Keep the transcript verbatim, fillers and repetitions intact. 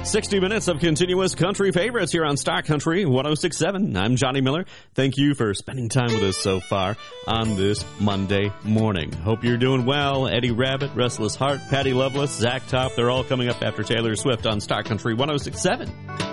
sixty minutes of continuous country favorites here on Stock Country one oh six point seven. I'm Johnny Miller. Thank you for spending time with us so far on this Monday morning. Hope you're doing well. Eddie Rabbitt, Restless Heart, Patty Loveless, Zach Top, they're all coming up after Taylor Swift on Stock Country one oh six point seven.